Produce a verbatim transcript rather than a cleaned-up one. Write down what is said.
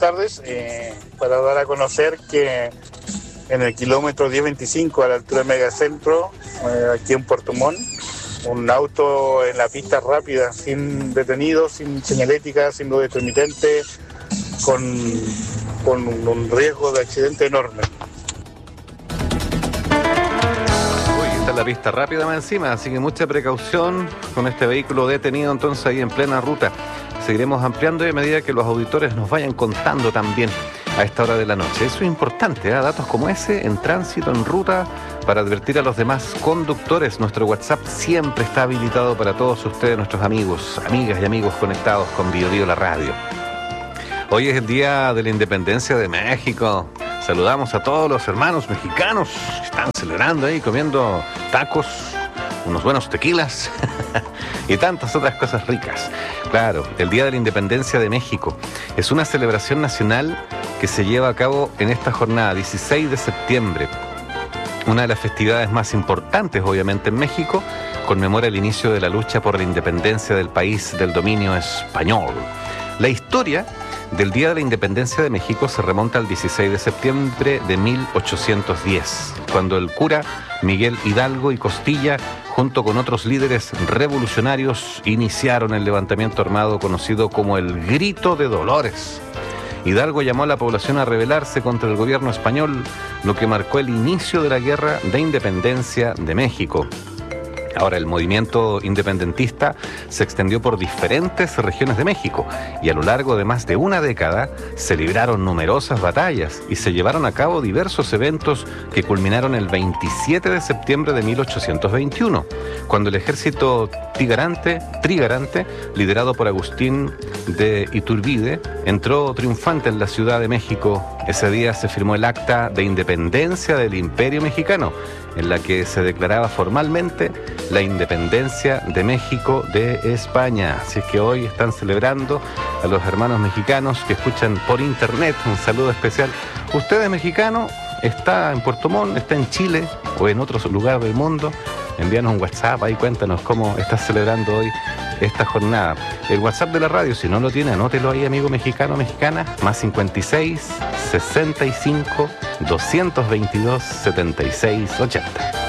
tardes. Eh, para dar a conocer que en el kilómetro diez veinticinco, a la altura del Megacentro, eh, aquí en Puerto Montt, un auto en la pista rápida, sin detenidos, sin señalética, sin luz intermitente, con, con un, un riesgo de accidente enorme. La pista rápida más encima, así que mucha precaución con este vehículo detenido entonces ahí en plena ruta. Seguiremos ampliando a medida que los auditores nos vayan contando también a esta hora de la noche. Eso es importante, ¿eh? Datos como ese en tránsito, en ruta, para advertir a los demás conductores. Nuestro WhatsApp siempre está habilitado para todos ustedes, nuestros amigos, amigas y amigos conectados con Bio Bio la radio. Hoy es el Día de la Independencia de México. Saludamos a todos los hermanos mexicanos que están celebrando ahí, comiendo tacos, unos buenos tequilas y tantas otras cosas ricas. Claro, el Día de la Independencia de México es una celebración nacional que se lleva a cabo en esta jornada, dieciséis de septiembre. Una de las festividades más importantes, obviamente, en México, conmemora el inicio de la lucha por la independencia del país del dominio español. La historia del Día de la Independencia de México se remonta al dieciséis de septiembre de mil ochocientos diez, cuando el cura Miguel Hidalgo y Costilla, junto con otros líderes revolucionarios, iniciaron el levantamiento armado conocido como el Grito de Dolores. Hidalgo llamó a la población a rebelarse contra el gobierno español, lo que marcó el inicio de la Guerra de Independencia de México. Ahora, el movimiento independentista se extendió por diferentes regiones de México y a lo largo de más de una década se libraron numerosas batallas y se llevaron a cabo diversos eventos que culminaron el veintisiete de septiembre de mil ochocientos veintiuno, cuando el ejército trigarante, trigarante, liderado por Agustín de Iturbide, entró triunfante en la Ciudad de México. Ese día se firmó el Acta de Independencia del Imperio Mexicano, en la que se declaraba formalmente la independencia de México de España. Así es que hoy están celebrando a los hermanos mexicanos que escuchan por internet. Un saludo especial. Usted es mexicano, está en Puerto Montt, está en Chile o en otro lugar del mundo. Envíanos un WhatsApp, ahí cuéntanos cómo estás celebrando hoy esta jornada. El WhatsApp de la radio, si no lo tiene, anótelo ahí, amigo mexicano, mexicana, más cincuenta y seis, sesenta y cinco, doscientos veintidós, setenta y seis, ochenta.